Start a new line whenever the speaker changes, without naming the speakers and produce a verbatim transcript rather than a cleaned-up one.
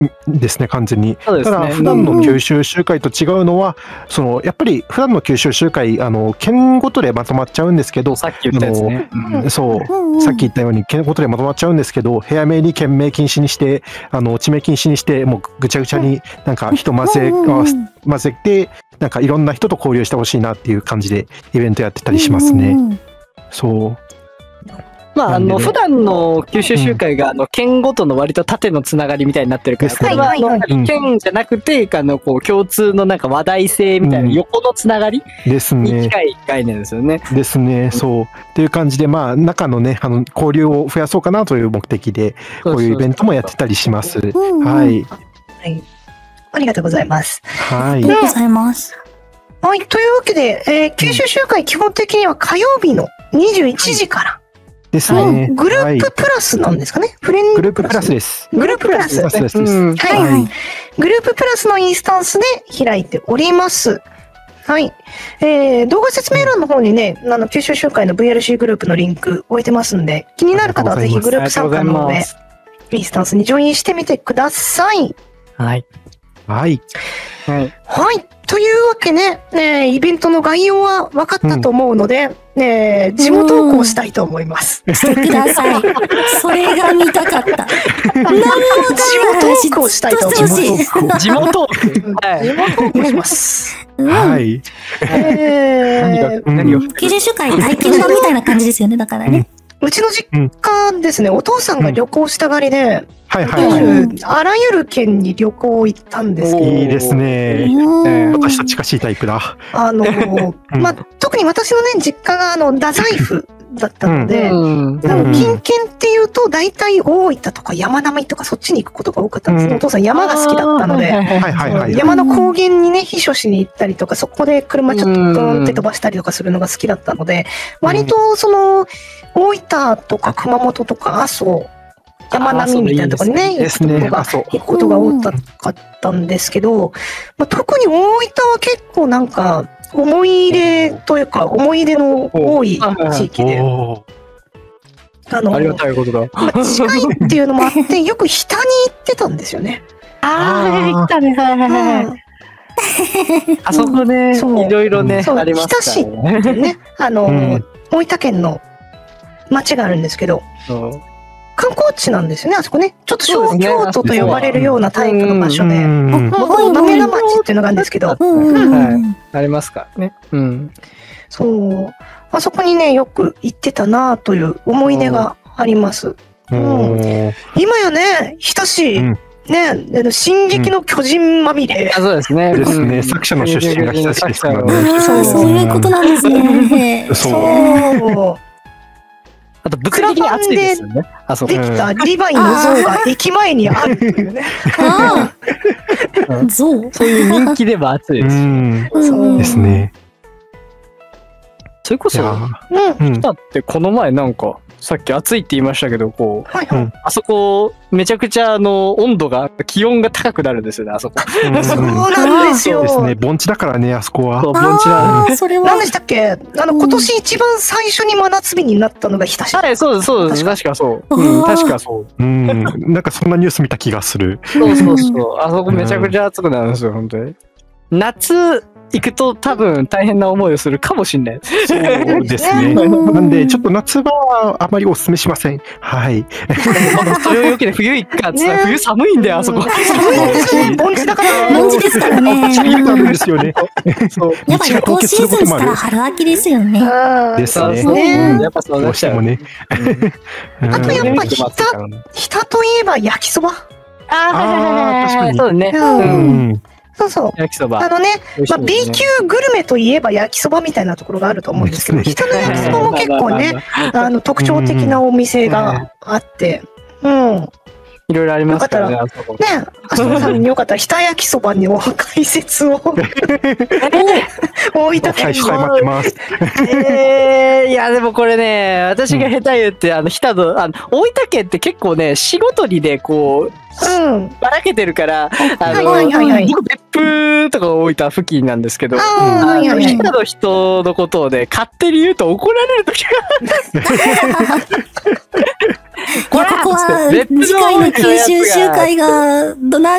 ですね、完全に。
そうですね。
ただ、普段の九州集会と違うのは、その、やっぱり普段の九州集会、あの、県ごとでまとまっちゃうんですけど、
さっき言ったやつね。
あのそう、さっき言ったように、県ごとでまとまっちゃうんですけど、早めに県名禁止にして、あの、地名禁止にして、もうぐちゃぐちゃになんか人混ぜ、混ぜて、なんかいろんな人と交流してほしいなっていう感じでイベントやってたりしますね。そう。
まあ、あの、普段の九州集会が、あの、県ごとの割と縦のつながりみたいになってるから、これは、あの、県じゃなくて、あの、こう、共通のなんか話題性みたいな横のつながり
ですね。
に近い概念ですよね。
ですね、そう。っていう感じで、まあ、中のね、あの、交流を増やそうかなという目的で、こういうイベントもやってたりします。はい。
はい。ありがとうございます。
はい。あ
りがとうございます。
はい。というわけで、えー、九州集会基本的には火曜日のにじゅういちじから、
ですね。
グループプラスなんですかね。
フレングループプラスです。
グループプラス。
です。
はい。グループプラスのインスタンスで開いております。はい。えー、動画説明欄の方にね、あの、九州集会の ブイエルシー グループのリンク置いてますんで、気になる方はぜひグループ参加の方で、インスタンスにジョインしてみてください。
はい。
はい。
はい。はい。というわけで、ね、イベントの概要は分かったと思うので、うん、ね、地元投稿したいと思います。
してください。それが見たかった。何も
地元投稿したいと思います。
地元
はい。地元投稿します。
はい。
え
ー、何を九州集会体験版みたいな感じですよね、だからね。
うちの実家ですね、お父さんが旅行したがりで、
はいはいはい。
あらゆる県に旅行行ったんですけど。
いいですね。私と近しいタイプだ。
あの、まあ、特に私のね、実家があの、太宰府だったので、近県っていうと大体大分とか山並とかそっちに行くことが多かったんですね。お父さん山が好きだったので、山の高原にね、避暑しに行ったりとか、そこで車ちょっとドーンって飛ばしたりとかするのが好きだったので、割とその、大分とか熊本とか阿蘇、山並みみたいなところにね、行くことが多かったんですけど、まあ、特に大分は結構なんか思い入れというか思い出の多い地域で、
あの、ありがたいことだ。
まあ、近いっていうのもあってよく日田に行ってたんですよね。
ああ、行ったね。はいはいはい。あそこね、いろいろね、ありますからね。
日田市ってね、あの、大分県の町があるんですけど、観光地なんですよね、あそこね。ちょっと小京都と呼ばれるようなタイプの場所で、もともと豆田町っていうのがあるんですけど、
ありますからね。うん。
そう。あそこにね、よく行ってたなという思い出があります。今やね、日田市、ね、進撃の巨人まみれ。
そうですね。
ですね。作者の出身が日田市ですからね。
そういうことなんですね。
そう。
あと物理的に暑いですよね。
あそこできたリヴァイの像が駅前にあるっていうね。
像？
そういう人気でも暑いです。
そうですね。
それこそ、来たってこの前なんか、さっき暑いって言いましたけど、こう、あそこ、めちゃくちゃあの、温度が、気温が高くなるんですよね、あそこ。
そうなんですよ。
そうですね、盆地だからね、あそこは。
そう、盆地なん
で。それは。何でしたっけ？あの、今年一番最初に真夏日になったのが日田市。
はい、そうです、そうです。確かそう。うん、確かそう。
うん、なんかそんなニュース見た気がする。
そうそうそう。あそこめちゃくちゃ暑くなるんですよ、本当に。夏、行くと多分大変な思いをするかもしれない。
そうですね。なんで、ちょっと夏場はあまりお勧めしません。はい。
それをよけて冬行くかっつったら冬寒いんだよ、あそこ。
寒いんですよ。盆地だから。
盆地ですからね。
寒いんですよね。
やっぱ旅行シーズンしたら春秋ですよね。
ですね。
やっぱそう
どうしてもね。
あとやっぱ日田、日田といえば焼きそば。
ああ、確かに。そうね。
そうそう。
焼きそば。
あのね、まあ、B 級グルメといえば焼きそばみたいなところがあると思うんですけど、日田の焼きそばも結構ね、あの、特徴的なお店があって、うん。
いろいろありますからね。
ね、あそこさんによかったら、日田焼きそばの解説を。大分県
の。
えー、いや、でもこれね、私が下手言って、あの、日田の、あの、大分県って結構ね、仕事にね、こう、うん、ばらけてるから、あの、僕、別府とか大分付近なんですけど、日田の人のことをね、勝手に言うと怒られるときがこれ
ここは次回の九州集会がどなん